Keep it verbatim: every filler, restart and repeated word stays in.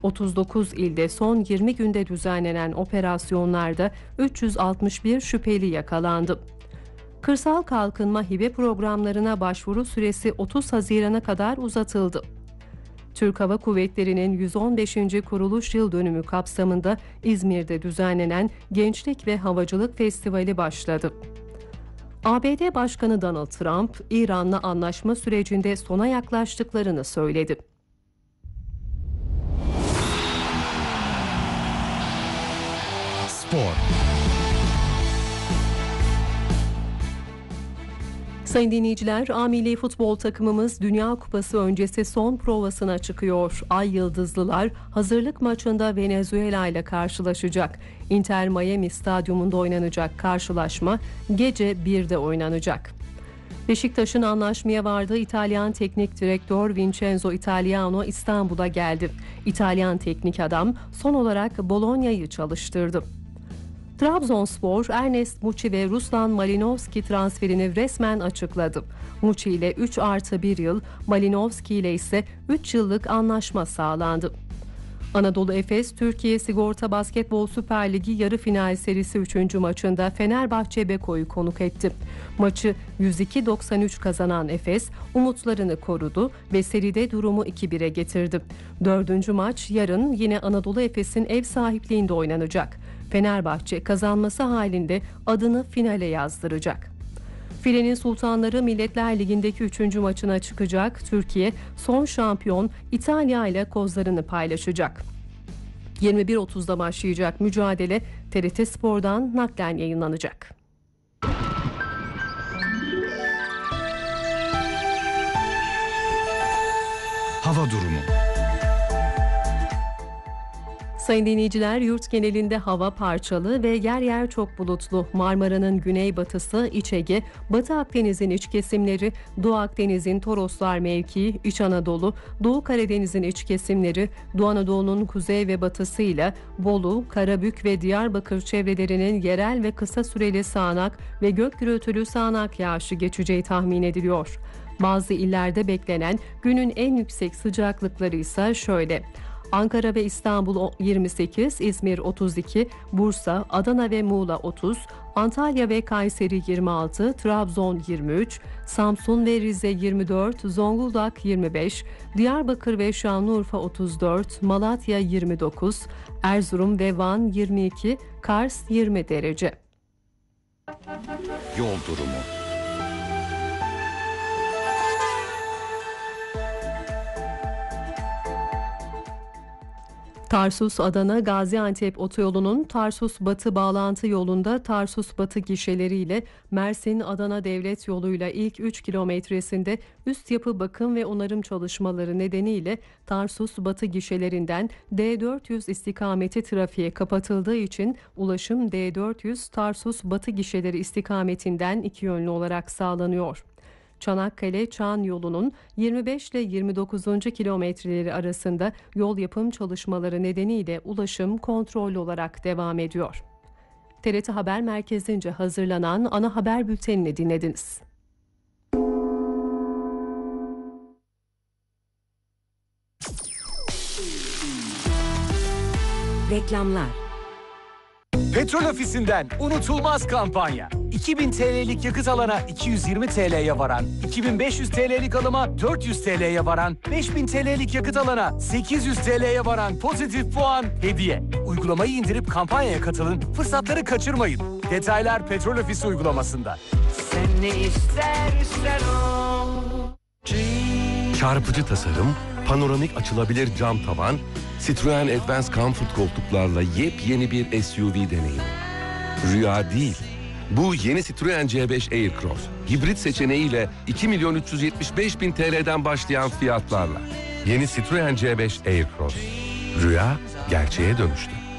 otuz dokuz ilde son yirmi günde düzenlenen operasyonlarda üç yüz altmış bir şüpheli yakalandı. Kırsal kalkınma hibe programlarına başvuru süresi otuz Haziran'a kadar uzatıldı. Türk Hava Kuvvetleri'nin yüz on beşinci kuruluş yıl dönümü kapsamında İzmir'de düzenlenen Gençlik ve Havacılık Festivali başladı. A B D Başkanı Donald Trump, İran'la anlaşma sürecinde sona yaklaştıklarını söyledi. Spor. Sayın dinleyiciler, A Milli Futbol takımımız Dünya Kupası öncesi son provasına çıkıyor. Ay Yıldızlılar hazırlık maçında Venezuela ile karşılaşacak. Inter Miami Stadyumunda oynanacak karşılaşma gece birde oynanacak. Beşiktaş'ın anlaşmaya vardığı İtalyan teknik direktör Vincenzo Italiano İstanbul'a geldi. İtalyan teknik adam son olarak Bologna'yı çalıştırdı. Trabzonspor, Ernest Muçi ve Ruslan Malinovski transferini resmen açıkladı. Muçi ile üç artı bir yıl, Malinovski ile ise üç yıllık anlaşma sağlandı. Anadolu Efes, Türkiye Sigorta Basketbol Süper Ligi yarı final serisi üçüncü maçında Fenerbahçe Beko'yu konuk etti. Maçı yüz iki doksan üç kazanan Efes, umutlarını korudu ve seride durumu iki bire getirdi. Dördüncü maç yarın yine Anadolu Efes'in ev sahipliğinde oynanacak. Fenerbahçe kazanması halinde adını finale yazdıracak. Filenin Sultanları Milletler Ligi'ndeki üçüncü maçına çıkacak. Türkiye son şampiyon İtalya ile kozlarını paylaşacak. yirmi bir otuzda başlayacak mücadele T R T Spor'dan naklen yayınlanacak. Hava durumu. Sayın dinleyiciler, yurt genelinde hava parçalı ve yer yer çok bulutlu. Marmara'nın güneybatısı, İç Ege, Batı Akdeniz'in iç kesimleri, Doğu Akdeniz'in Toroslar mevkii, İç Anadolu, Doğu Karadeniz'in iç kesimleri, Doğu Anadolu'nun kuzey ve batısıyla Bolu, Karabük ve Diyarbakır çevrelerinin yerel ve kısa süreli sağanak ve gök gürültülü sağanak yağışı geçeceği tahmin ediliyor. Bazı illerde beklenen günün en yüksek sıcaklıkları ise şöyle: Ankara ve İstanbul yirmi sekiz, İzmir otuz iki, Bursa, Adana ve Muğla otuz, Antalya ve Kayseri yirmi altı, Trabzon yirmi üç, Samsun ve Rize yirmi dört, Zonguldak yirmi beş, Diyarbakır ve Şanlıurfa otuz dört, Malatya yirmi dokuz, Erzurum ve Van yirmi iki, Kars yirmi derece. Yol durumu. Tarsus-Adana Gaziantep otoyolunun Tarsus-Batı bağlantı yolunda Tarsus-Batı gişeleriyle Mersin-Adana devlet yoluyla ilk üç kilometresinde üst yapı bakım ve onarım çalışmaları nedeniyle Tarsus-Batı gişelerinden D dört yüz istikameti trafiğe kapatıldığı için ulaşım D dört yüz Tarsus-Batı gişeleri istikametinden iki yönlü olarak sağlanıyor. Çanakkale-Çan yolunun yirmi beş ile yirmi dokuzuncu kilometreleri arasında yol yapım çalışmaları nedeniyle ulaşım kontrollü olarak devam ediyor. T R T Haber Merkezi'nce hazırlanan ana haber bültenini dinlediniz. Reklamlar. Petrol Ofisi'nden unutulmaz kampanya. iki bin T L'lik yakıt alana iki yüz yirmi T L'ye varan, iki bin beş yüz T L'lik alıma dört yüz T L'ye varan, beş bin T L'lik yakıt alana sekiz yüz T L'ye varan pozitif puan hediye. Uygulamayı indirip kampanyaya katılın, fırsatları kaçırmayın. Detaylar Petrol Ofisi uygulamasında. Sen ne istersen o. Çarpıcı tasarım, panoramik açılabilir cam tavan, Citroen Advance Comfort koltuklarla yepyeni bir S U V deneyimi. Rüya değil. Bu yeni Citroen C beş Aircross. Hibrit seçeneğiyle iki milyon üç yüz yetmiş beş bin T L'den başlayan fiyatlarla. Yeni Citroen C beş Aircross. Rüya gerçeğe dönüştü.